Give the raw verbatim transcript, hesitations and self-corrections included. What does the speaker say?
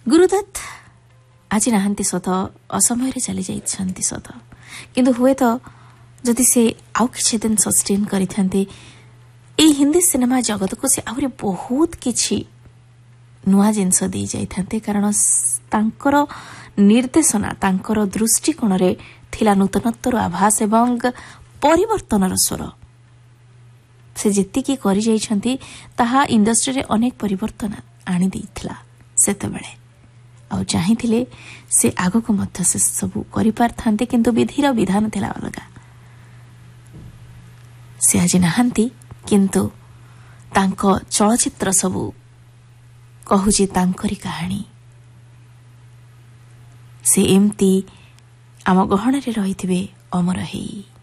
गुरुदत्त आज नहांती सत असमय चली जाइछंती सत किंतु हुए तो जदि से आउ किछि दिन सस्टेन करिथांती ए हिंदी सिनेमा जगत को से आउरे बहुत किछि नुआ जिनस दी जाइथांते कारण तांकर निर्देशना तांकर दृष्टिकोण रे थिला नूतनत्वर आभास एवं परिवर्तनर स्वर से जेतिकी करि जाइछंती ताहा इंडस्ट्री रे अनेक परिवर्तन आनी देइथिला सेतबेले आ चाहिथिले से आगो को मध्य से सब करि पारथांते किंतु विधिर विधान थिला अलगा से आज नहांती किंतु तांको चलचित्र सबु कहूची तांकरी कहानी से एमती आम गहन रे रहिथिबे अमर हेई।